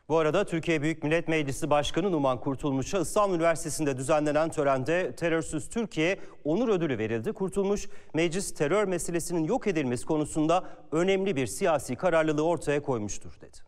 Bu arada Türkiye Büyük Millet Meclisi Başkanı Numan Kurtulmuş'a İstanbul Üniversitesi'nde düzenlenen törende Terörsüz Türkiye Onur Ödülü verildi. Kurtulmuş, meclis terör meselesinin yok edilmesi konusunda önemli bir siyasi kararlılığı ortaya koymuştur dedi.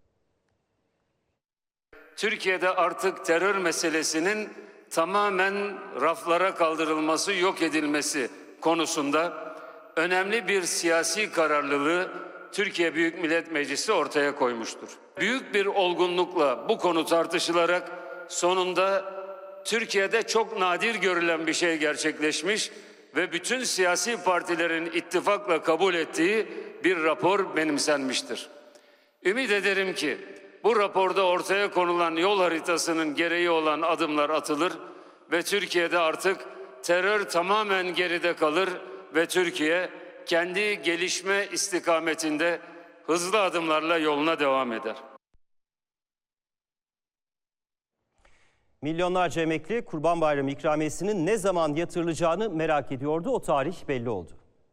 Türkiye'de artık terör meselesinin tamamen raflara kaldırılması, yok edilmesi konusunda önemli bir siyasi kararlılığı Türkiye Büyük Millet Meclisi ortaya koymuştur. Büyük bir olgunlukla bu konu tartışılarak sonunda Türkiye'de çok nadir görülen bir şey gerçekleşmiş ve bütün siyasi partilerin ittifakla kabul ettiği bir rapor benimsenmiştir. Ümit ederim ki bu raporda ortaya konulan yol haritasının gereği olan adımlar atılır ve Türkiye'de artık terör tamamen geride kalır ve Türkiye kendi gelişme istikametinde hızlı adımlarla yoluna devam eder. Milyonlarca emekli Kurban Bayramı ikramiyesinin ne zaman yatırılacağını merak ediyordu. O tarih belli oldu.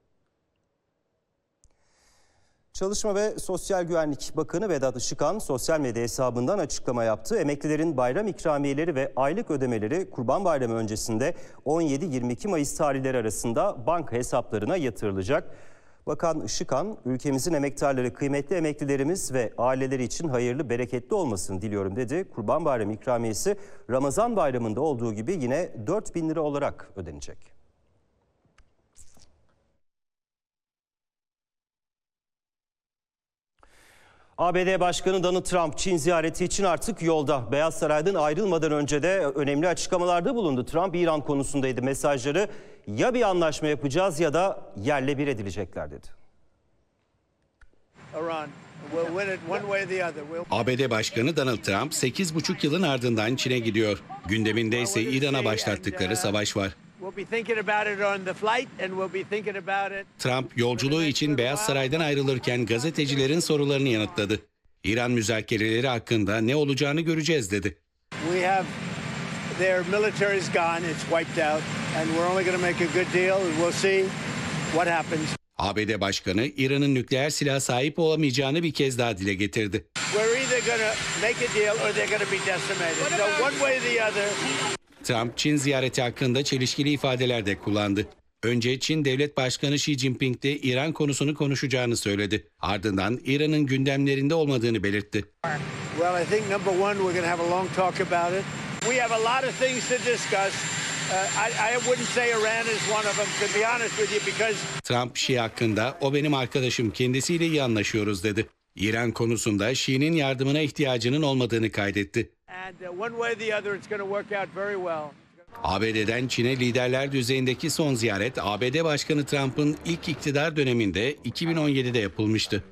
Çalışma ve Sosyal Güvenlik Bakanı Vedat Işıkhan sosyal medya hesabından açıklama yaptı. Emeklilerin bayram ikramiyeleri ve aylık ödemeleri Kurban Bayramı öncesinde 17-22 Mayıs tarihleri arasında banka hesaplarına yatırılacak. Bakan Işıkhan, ülkemizin emektarları, kıymetli emeklilerimiz ve aileleri için hayırlı, bereketli olmasını diliyorum dedi. Kurban Bayramı ikramiyesi Ramazan Bayramı'nda olduğu gibi yine 4.000 lira olarak ödenecek. ABD Başkanı Donald Trump Çin ziyareti için artık yolda. Beyaz Saray'dan ayrılmadan önce de önemli açıklamalarda bulundu. Trump İran konusundaydı. Mesajları ya bir anlaşma yapacağız ya da yerle bir edilecekler dedi. ABD Başkanı Donald Trump 8,5 yılın ardından Çin'e gidiyor. Gündeminde ise İran'a başlattıkları savaş var. Trump yolculuğu için Beyaz Saray'dan ayrılırken gazetecilerin sorularını yanıtladı. İran müzakereleri hakkında ne olacağını göreceğiz dedi. ABD Başkanı İran'ın nükleer silah sahip olamayacağını bir kez daha dile getirdi. Trump, Çin ziyareti hakkında çelişkili ifadeler de kullandı. Önce Çin Devlet Başkanı Xi Jinping'le İran konusunu konuşacağını söyledi. Ardından İran'ın gündemlerinde olmadığını belirtti. Trump, Xi hakkında o benim arkadaşım, kendisiyle iyi anlaşıyoruz dedi. İran konusunda Xi'nin yardımına ihtiyacının olmadığını kaydetti. ABD'den Çin'e liderler düzeyindeki son ziyaret ABD Başkanı Trump'ın ilk iktidar döneminde 2017'de yapılmıştı.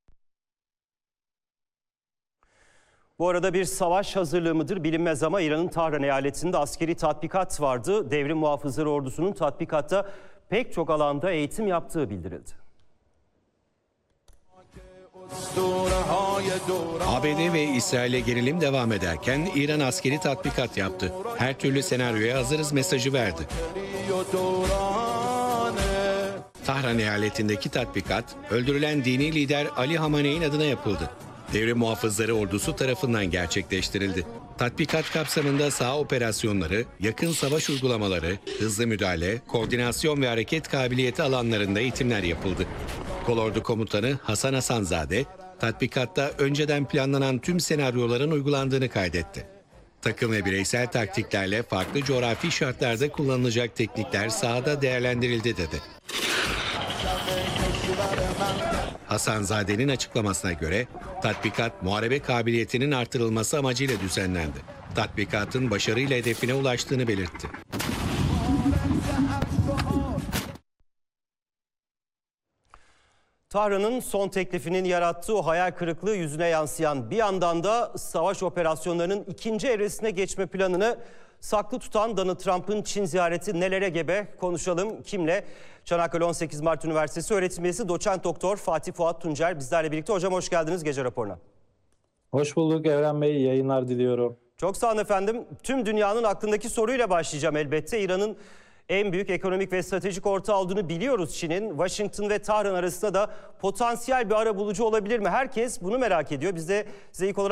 Bu arada bir savaş hazırlığı mıdır bilinmez ama İran'ın Tahran eyaletinde askeri tatbikat vardı. Devrim Muhafızları Ordusu'nun tatbikatta pek çok alanda eğitim yaptığı bildirildi. ABD ve İsrail'e gerilim devam ederken İran askeri tatbikat yaptı. Her türlü senaryoya hazırız mesajı verdi. Tahran eyaletindeki tatbikat, öldürülen dini lider Ali Hamaney'in adına yapıldı. Devrim Muhafızları Ordusu tarafından gerçekleştirildi. Tatbikat kapsamında saha operasyonları, yakın savaş uygulamaları, hızlı müdahale, koordinasyon ve hareket kabiliyeti alanlarında eğitimler yapıldı. Kolordu Komutanı Hasan Hasanzade, tatbikatta önceden planlanan tüm senaryoların uygulandığını kaydetti. Takım ve bireysel taktiklerle farklı coğrafi şartlarda kullanılacak teknikler sahada değerlendirildi dedi. Hasanzade'nin açıklamasına göre tatbikat muharebe kabiliyetinin artırılması amacıyla düzenlendi. Tatbikatın başarıyla hedefine ulaştığını belirtti. Tahran'ın son teklifinin yarattığı o hayal kırıklığı yüzüne yansıyan, bir yandan da savaş operasyonlarının ikinci evresine geçme planını saklı tutan Donald Trump'ın Çin ziyareti nelere gebe? Konuşalım kimle? Çanakkale 18 Mart Üniversitesi öğretim üyesi doçent doktor Fatih Fuat Tuncer bizlerle birlikte. Hocam hoş geldiniz Gece Raporu'na. Hoş bulduk Evren Bey, yayınlar diliyorum. Çok sağ olun efendim. Tüm dünyanın aklındaki soruyla başlayacağım elbette. İran'ın en büyük ekonomik ve stratejik ortağı olduğunu biliyoruz Çin'in. Washington ve Tahran arasında da potansiyel bir arabulucu olabilir mi? Herkes bunu merak ediyor. Biz de size ilk olarak